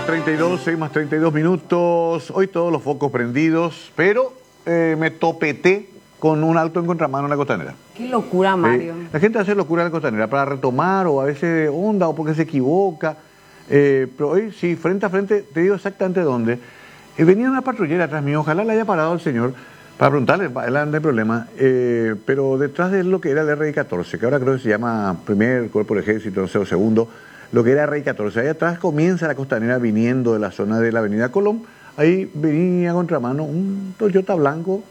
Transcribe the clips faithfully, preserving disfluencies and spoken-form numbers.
más treinta y dos, seis más treinta y dos minutos. Hoy todos los focos prendidos, pero eh, me topeté con un alto en contramano en la costanera. Qué locura, Mario. Eh, la gente hace locura en la costanera para retomar o a veces onda o porque se equivoca. Eh, pero hoy sí, frente a frente, te digo exactamente dónde. Eh, venía una patrullera atrás mío, ojalá la haya parado el señor para preguntarle, para él no hay problema, eh, pero detrás de lo que era el R I catorce, que ahora creo que se llama primer cuerpo de ejército, no sé, o segundo, lo que era R I catorce, ahí atrás comienza la costanera viniendo de la zona de la avenida Colón, ahí venía a contramano un Toyota blanco,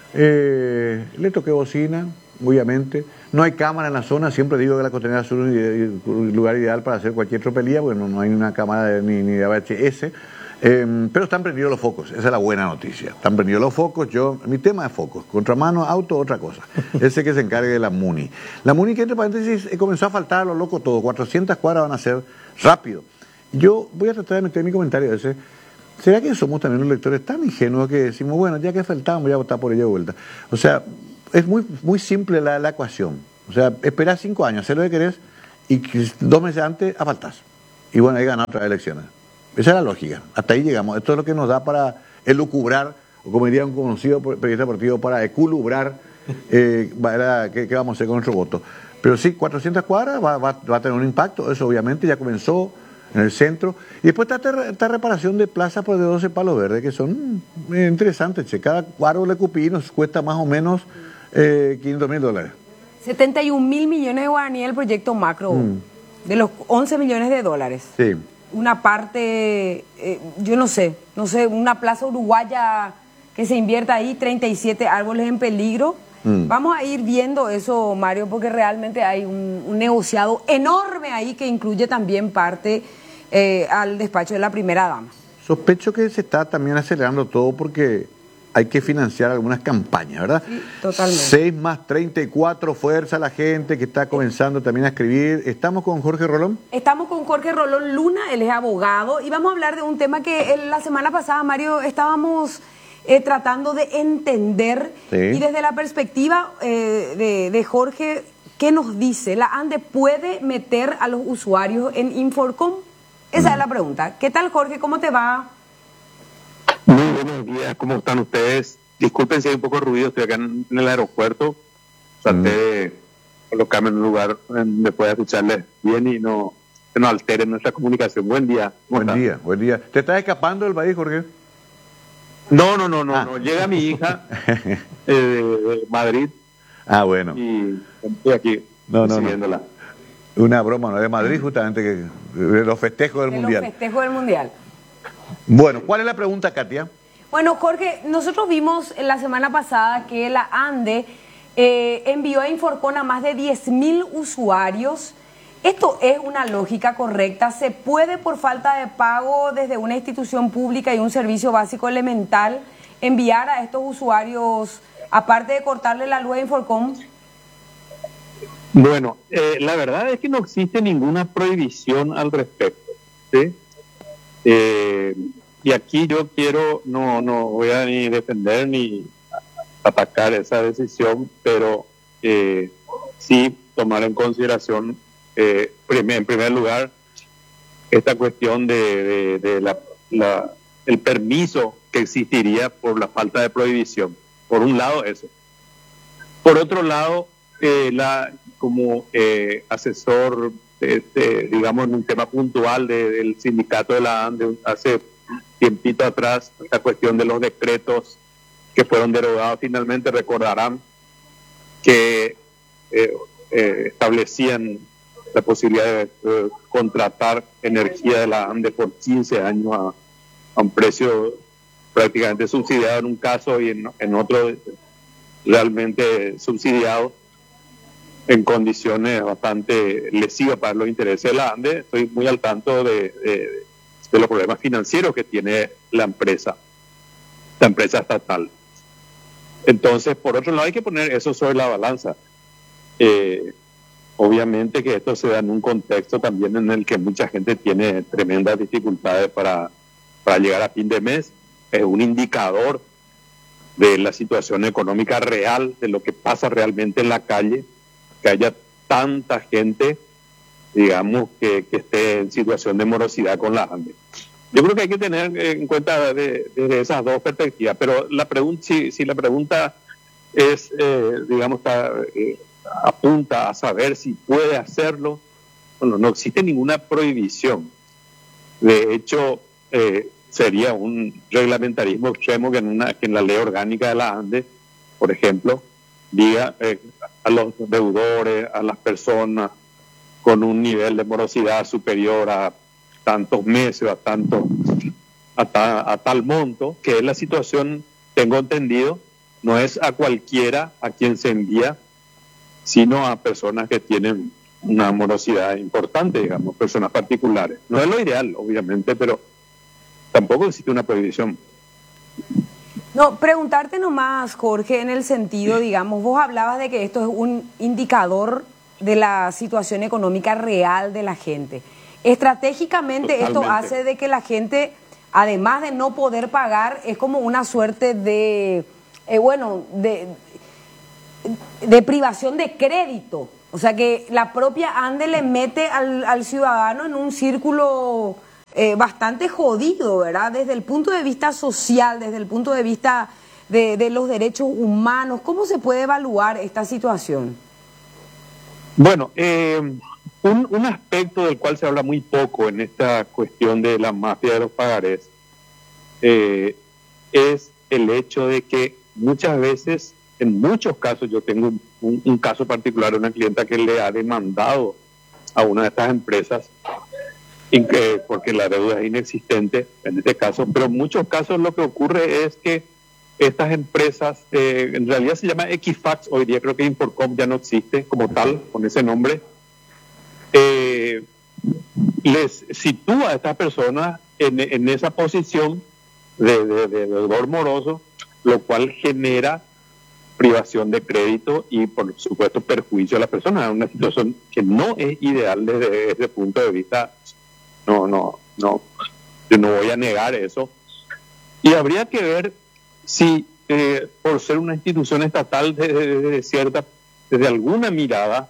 eh, le toqué bocina, obviamente, no hay cámara en la zona, siempre digo que la costanera sur es un lugar ideal para hacer cualquier tropelía, porque no, no hay una cámara de, ni, ni de A B H S, eh, pero están prendidos los focos, esa es la buena noticia, están prendidos los focos, yo, mi tema es focos, contramano, auto, otra cosa, ese que se encargue de la MUNI. La MUNI que entre paréntesis eh, comenzó a faltar a lo loco todo, cuatrocientas cuadras van a ser rápido. Yo voy a tratar de meter mi comentario ese. ¿Será que somos también los lectores tan ingenuos que decimos, bueno, ya que faltamos, voy a votar por ella de vuelta? O sea, es muy, muy simple la, la ecuación. O sea, esperar cinco años, hacer lo que querés y dos meses antes faltás. Y bueno, ahí ganar otras elecciones. Esa es la lógica. Hasta ahí llegamos. Esto es lo que nos da para elucubrar, o como diría un conocido periodista deportivo, para eculubrar eh, qué, qué vamos a hacer con nuestro voto. Pero sí, cuatrocientas cuadras va, va, va a tener un impacto. Eso obviamente ya comenzó en el centro. Y después está esta reparación de plazas por de doce palos verdes, que son eh, interesantes. Che. Cada cuadro de Cupí nos cuesta más o menos eh, quinientos mil dólares. setenta y un mil millones de guaraníes el proyecto macro, mm. de los once millones de dólares. Sí. Una parte, eh, yo no sé, no sé, una plaza uruguaya que se invierta ahí, treinta y siete árboles en peligro. Mm. Vamos a ir viendo eso, Mario, porque realmente hay un, un negociado enorme ahí que incluye también parte eh, al despacho de la primera dama. Sospecho que se está también acelerando todo porque hay que financiar algunas campañas, ¿verdad? Sí, totalmente. seis más treinta y cuatro, fuerza a la gente que está comenzando también a escribir. ¿Estamos con Jorge Rolón? Estamos con Jorge Rolón Luna, él es abogado, y vamos a hablar de un tema que la semana pasada, Mario, estábamos eh, tratando de entender, sí. Y desde la perspectiva eh, de, de Jorge, ¿qué nos dice? ¿La ANDE puede meter a los usuarios en Inforcom? Esa mm. es la pregunta. ¿Qué tal, Jorge? ¿Cómo te va? Muy buenos días, ¿cómo están ustedes? Disculpen si hay un poco de ruido, estoy acá en, en el aeropuerto. Traté mm. de colocarme en un lugar donde pueda escucharles bien y no, que no alteren nuestra comunicación. Buen día. Buen están? día, buen día. ¿Te estás escapando del país, Jorge? No, no, no, no, ah. no. Llega mi hija eh, de, de Madrid. Ah, bueno. Y estoy aquí no, no, siguiéndola. No. Una broma, ¿no? De Madrid, justamente, que, de los festejos del de Mundial. Los festejos del Mundial. Bueno, ¿cuál es la pregunta, Katia? Bueno, Jorge, nosotros vimos la semana pasada que la ANDE eh, envió a Inforcom a más de diez mil usuarios. ¿Esto es una lógica correcta? ¿Se puede, por falta de pago desde una institución pública y un servicio básico elemental, enviar a estos usuarios, aparte de cortarle la luz a Inforcom? Bueno, eh, la verdad es que no existe ninguna prohibición al respecto, ¿sí? Eh, y aquí yo quiero, no, no voy a ni defender ni atacar esa decisión, pero eh, sí tomar en consideración, eh, en primer lugar, esta cuestión de, de, de la, la, el permiso que existiría por la falta de prohibición. Por un lado, eso. Por otro lado, eh, la, como eh, asesor, este, digamos, en un tema puntual de, del sindicato de la ANDE, hace tiempito atrás, esta cuestión de los decretos que fueron derogados finalmente, recordarán que eh, eh, establecían la posibilidad de eh, contratar energía de la ANDE por quince años a, a un precio prácticamente subsidiado en un caso y en, en otro realmente subsidiado en condiciones bastante lesivas para los intereses de la ANDE. Estoy muy al tanto de, de, de los problemas financieros que tiene la empresa, la empresa estatal. Entonces, por otro lado, hay que poner eso sobre la balanza. Eh, obviamente que esto se da en un contexto también en el que mucha gente tiene tremendas dificultades para, para llegar a fin de mes. Es un indicador de la situación económica real, de lo que pasa realmente en la calle, que haya tanta gente, digamos, que, que esté en situación de morosidad con la ANDE. Yo creo que hay que tener en cuenta de, de esas dos perspectivas, pero la pregunta, si, si la pregunta es, eh, digamos, está, eh, apunta a saber si puede hacerlo, bueno, no existe ninguna prohibición. De hecho, eh, sería un reglamentarismo extremo que en, una, que en la ley orgánica de la ANDE, por ejemplo, diga eh, a los deudores, a las personas con un nivel de morosidad superior a tantos meses, a tanto, a, ta, a tal monto, que es la situación, tengo entendido, no es a cualquiera a quien se envía, sino a personas que tienen una morosidad importante, digamos, personas particulares. No es lo ideal, obviamente, pero tampoco existe una prohibición. No, preguntarte nomás, Jorge, en el sentido, digamos, vos hablabas de que esto es un indicador de la situación económica real de la gente. Estratégicamente Totalmente. Esto hace de que la gente, además de no poder pagar, es como una suerte de, eh, bueno, de, de privación de crédito. O sea que la propia ANDE le mete al, al ciudadano en un círculo eh, bastante jodido, ¿verdad? Desde el punto de vista social, desde el punto de vista de, de los derechos humanos. ¿Cómo se puede evaluar esta situación? Bueno, eh, un, un aspecto del cual se habla muy poco en esta cuestión de la mafia de los pagarés eh, es el hecho de que muchas veces, en muchos casos, yo tengo un, un, un caso particular de una clienta que le ha demandado a una de estas empresas que, porque la deuda es inexistente en este caso, pero en muchos casos lo que ocurre es que estas empresas, eh, en realidad se llama Equifax, hoy día creo que Inforcom ya no existe como tal, con ese nombre, eh, les sitúa a estas personas en, en esa posición de, de, de deudor moroso, lo cual genera privación de crédito y por supuesto perjuicio a la persona. Es una situación que no es ideal desde ese punto de vista. No, no, no, yo no voy a negar eso. Y habría que ver si eh, por ser una institución estatal desde, desde cierta, desde alguna mirada,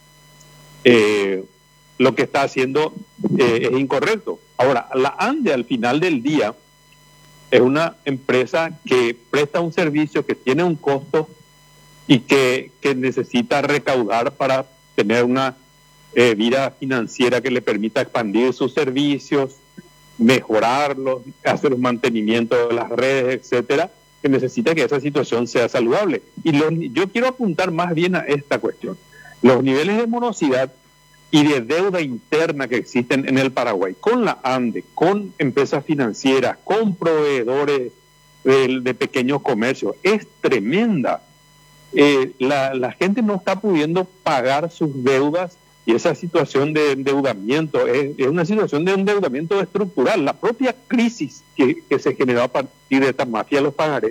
eh, lo que está haciendo eh, es incorrecto. Ahora, la ANDE al final del día es una empresa que presta un servicio, que tiene un costo y que, que necesita recaudar para tener una eh, vida financiera que le permita expandir sus servicios, mejorarlos, hacer un mantenimiento de las redes, etcétera, que necesita que esa situación sea saludable. Y los, yo quiero apuntar más bien a esta cuestión. Los niveles de morosidad y de deuda interna que existen en el Paraguay, con la ANDE, con empresas financieras, con proveedores de, de pequeños comercios, es tremenda. Eh, la, la gente no está pudiendo pagar sus deudas y esa situación de endeudamiento es, es una situación de endeudamiento estructural. La propia crisis que, que se generó a partir de esta mafia de los pagarés,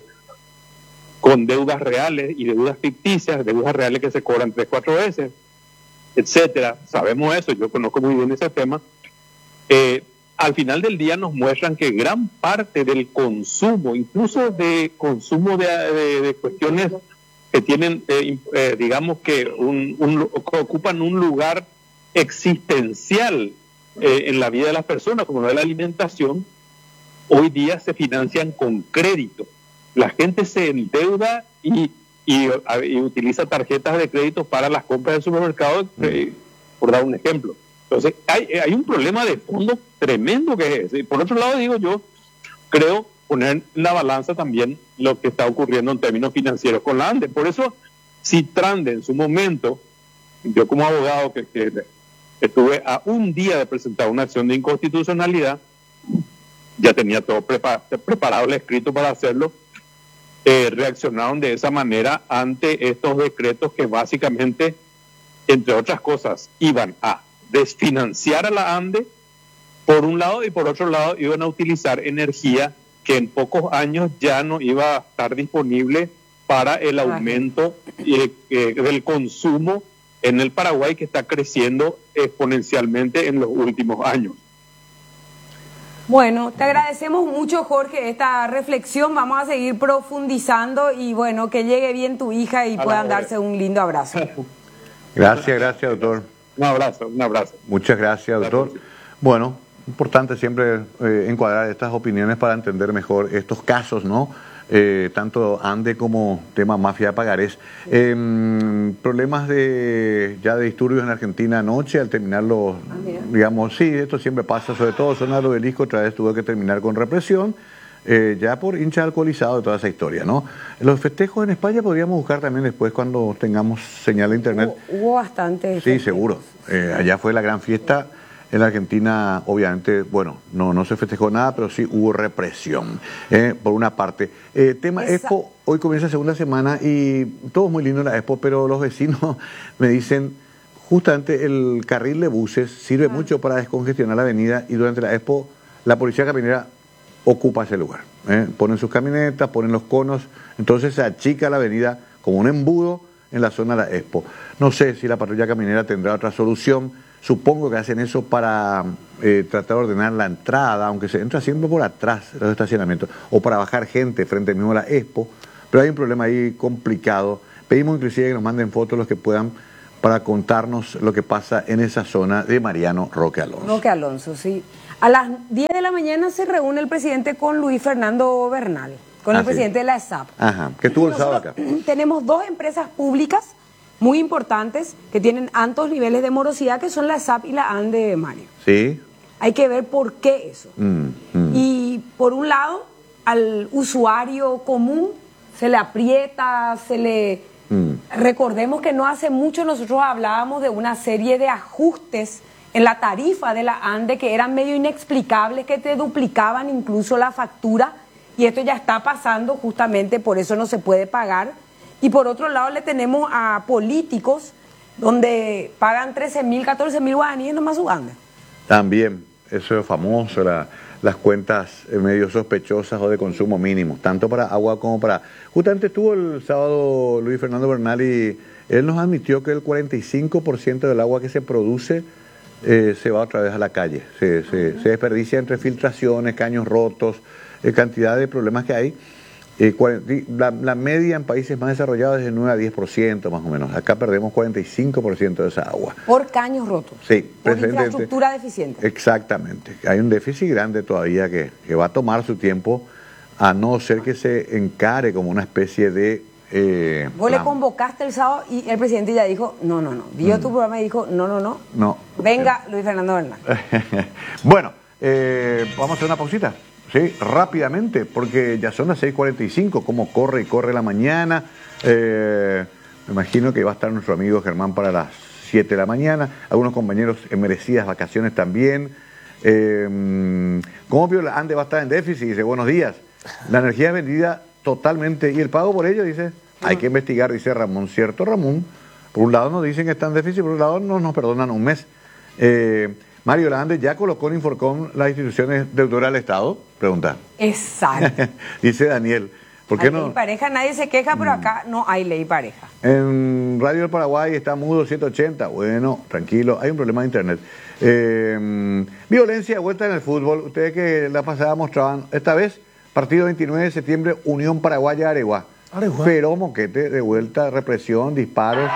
con deudas reales y deudas ficticias, deudas reales que se cobran tres, cuatro veces, etcétera. Sabemos eso, yo conozco muy bien ese tema. Eh, al final del día nos muestran que gran parte del consumo, incluso de consumo de, de, de cuestiones que tienen, eh, eh, digamos que un, un, ocupan un lugar existencial eh, en la vida de las personas, como la alimentación, hoy día se financian con crédito. La gente se endeuda y, y, y utiliza tarjetas de crédito para las compras del supermercado, eh, por dar un ejemplo. Entonces, hay, hay un problema de fondo tremendo que es ese. Y por otro lado, digo yo, creo poner en la balanza también lo que está ocurriendo en términos financieros con la ANDE. Por eso, si Trande en su momento, yo como abogado que, que estuve a un día de presentar una acción de inconstitucionalidad, ya tenía todo prepa preparado, escrito para hacerlo, eh, reaccionaron de esa manera ante estos decretos que básicamente, entre otras cosas, iban a desfinanciar a la ANDE, por un lado, y por otro lado iban a utilizar energía que en pocos años ya no iba a estar disponible para el aumento eh, eh, del consumo en el Paraguay, que está creciendo exponencialmente en los últimos años. Bueno, te agradecemos mucho, Jorge, esta reflexión. Vamos a seguir profundizando y bueno, que llegue bien tu hija y puedan darse un lindo abrazo. Gracias, gracias, doctor. Un abrazo, un abrazo. Muchas gracias, doctor. Bueno, importante siempre eh, encuadrar estas opiniones para entender mejor estos casos, ¿no? Eh, tanto ANDE como tema mafia de pagarés. Eh, problemas de ya de disturbios en Argentina anoche, al terminar los, ah, digamos, sí, esto siempre pasa, sobre todo zona del Obelisco, otra vez tuvo que terminar con represión, eh, ya por hincha alcoholizado de toda esa historia, ¿no? Los festejos en España podríamos buscar también después cuando tengamos señal de internet. Hubo, hubo bastante. Sí, seguro. Eh, allá fue la gran fiesta. En la Argentina, obviamente, bueno, no, no se festejó nada, pero sí hubo represión, eh, por una parte. Eh, tema Esa... Expo, hoy comienza segunda semana y todo es muy lindo en la Expo, pero los vecinos me dicen, justamente el carril de buses sirve ah. mucho para descongestionar la avenida y durante la Expo la policía caminera ocupa ese lugar. Eh, ponen sus camionetas, ponen los conos, entonces se achica la avenida como un embudo en la zona de la Expo. No sé si la patrulla caminera tendrá otra solución. Supongo que hacen eso para eh, tratar de ordenar la entrada, aunque se entra siempre por atrás de los estacionamientos, o para bajar gente frente mismo a la Expo, pero hay un problema ahí complicado. Pedimos inclusive que nos manden fotos los que puedan para contarnos lo que pasa en esa zona de Mariano Roque Alonso. Roque Alonso, sí. A las diez de la mañana se reúne el presidente con Luis Fernando Bernal, con ah, el presidente sí. de la E S A P. Ajá, que estuvo el sábado acá. Tenemos dos empresas públicas muy importantes que tienen altos niveles de morosidad, que son la E S A P y la ANDE de Mario. Sí. Hay que ver por qué eso. Mm, mm. Y por un lado, al usuario común se le aprieta, se le... Mm. Recordemos que no hace mucho nosotros hablábamos de una serie de ajustes en la tarifa de la ANDE que eran medio inexplicables, que te duplicaban incluso la factura, y esto ya está pasando, justamente por eso no se puede pagar. Y por otro lado le tenemos a políticos donde pagan trece mil, catorce mil guaraníes nomás su ANDE. También, eso es famoso, la, las cuentas medio sospechosas o de consumo mínimo, tanto para agua como para... Justamente estuvo el sábado Luis Fernando Bernal y él nos admitió que el cuarenta y cinco por ciento del agua que se produce eh, se va otra vez a la calle, se, se, se desperdicia entre filtraciones, caños rotos, eh, cantidad de problemas que hay. Eh, la, la media en países más desarrollados es de nueve a diez por ciento más o menos. Acá perdemos cuarenta y cinco por ciento de esa agua. Por caños rotos. Sí. Por infraestructura deficiente. Exactamente. Hay un déficit grande todavía que, que va a tomar su tiempo, a no ser que se encare como una especie de... Eh, Vos plan. le convocaste el sábado y el presidente ya dijo, no, no, no. Vio mm. tu programa y dijo, no, no, no. No. Venga, Luis Fernando Bernal. Bueno, eh, vamos a hacer una pausita. Sí, rápidamente, porque ya son las seis cuarenta y cinco, cómo corre y corre la mañana. Eh, me imagino que va a estar nuestro amigo Germán para las siete de la mañana, algunos compañeros en merecidas vacaciones también. Eh, ¿Cómo vio la ANDE va a estar en déficit? Dice, buenos días. La energía es vendida totalmente, y el pago por ello, dice, hay que investigar, dice Ramón. Cierto, Ramón, por un lado nos dicen que está en déficit, por un lado no nos perdonan un mes. Eh, Mario, la ANDE ya colocó en Inforcom las instituciones deudoras del Estado, pregunta. Exacto. Dice Daniel, ¿por qué hay no? Ley pareja, nadie se queja, pero acá no hay ley pareja. En Radio del Paraguay está mudo ciento ochenta, bueno, tranquilo, hay un problema de internet. Eh, violencia de vuelta en el fútbol, ustedes que la pasada mostraban, esta vez, partido veintinueve de septiembre, Unión Paraguaya Areguá. Areguá. Pero Moquete, de vuelta, represión, disparos.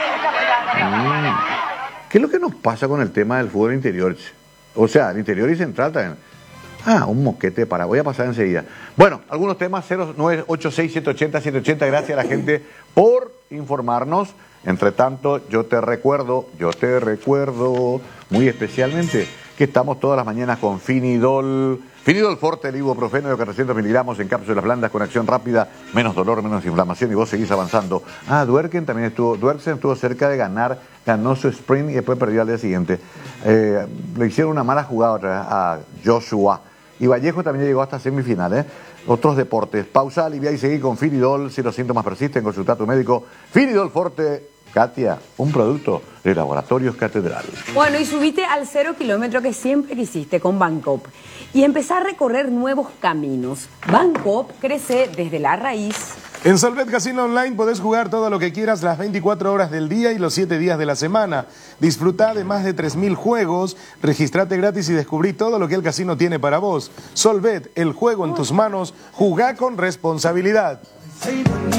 Mm. ¿Qué es lo que nos pasa con el tema del fútbol interior? O sea, el interior y central también. Ah, un moquete para. Voy a pasar enseguida. Bueno, algunos temas, cero nueve ocho seis siete ochenta siete ochenta. Gracias a la gente por informarnos. Entre tanto, yo te recuerdo, yo te recuerdo muy especialmente que estamos todas las mañanas con Finidol. Finidol Forte, el ibuprofeno de cuatrocientos miligramos en cápsulas blandas con acción rápida, menos dolor, menos inflamación y vos seguís avanzando. Ah, Duerken también estuvo, Duerken estuvo cerca de ganar, ganó su sprint y después perdió al día siguiente. Eh, le hicieron una mala jugada otra vez a Joshua. Y Vallejo también llegó hasta semifinales. Otros deportes. Pausa, alivia y seguí con Finidol. Si los síntomas persisten, consulta a tu médico. Finidol Forte. Katia, un producto de Laboratorios Catedral. Bueno, y subite al cero kilómetro que siempre quisiste con Bancoop y empezar a recorrer nuevos caminos. Bancoop crece desde la raíz. En Solvet Casino Online podés jugar todo lo que quieras las veinticuatro horas del día y los siete días de la semana. Disfrutá de más de tres mil juegos, registrate gratis y descubrí todo lo que el casino tiene para vos. Solvet, el juego en tus manos, jugá con responsabilidad.